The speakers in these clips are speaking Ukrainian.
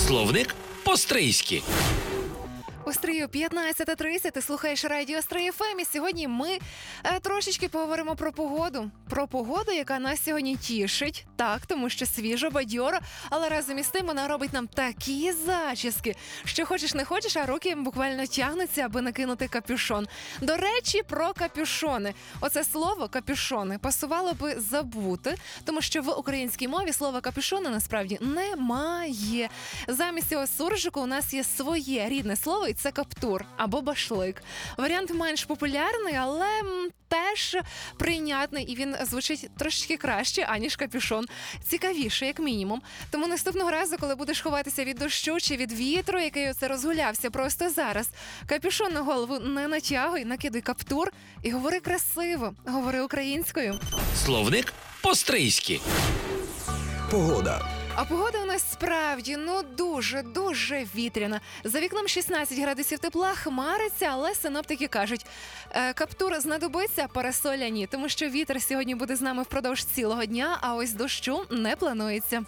Словник по-стрийськи. У Стрию 15:30, ти слухаєш радіо Стрий ФМ, і сьогодні ми трошечки поговоримо про погоду. Про погоду, яка нас сьогодні тішить, так, тому що свіжо, бадьоро, але разом із тим вона робить нам такі зачіски, що хочеш не хочеш, а руки буквально тягнуться, аби накинути капюшон. До речі, про капюшони. Оце слово «капюшони» пасувало би забути, тому що в українській мові слова «капюшони» насправді немає. Замість цього суржику у нас є своє рідне слово, і це каптур або башлик. Варіант менш популярний, але теж прийнятний, і він звучить трошечки краще, аніж капюшон. Цікавіше, як мінімум. Тому наступного разу, коли будеш ховатися від дощу чи від вітру, який оце розгулявся просто зараз, капюшон на голову не натягуй, накидай каптур і говори красиво, говори українською. Словник по-стрийськи. Погода. А погода у нас справді, дуже вітряна. За вікном 16 градусів тепла, хмариться, але синоптики кажуть, каптур знадобиться, парасоля ні, тому що вітер сьогодні буде з нами впродовж цілого дня, а ось дощу не планується.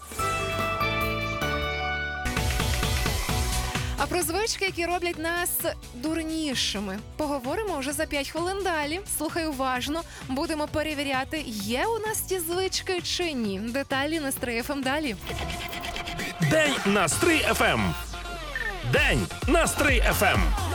А про звички, які роблять нас дурнішими, поговоримо вже за 5 хвилин далі. Слухай уважно, будемо перевіряти, є у нас ті звички чи ні. Деталі на Стрий ФМ далі. День на Стрий ФМ. День на Стрий ФМ.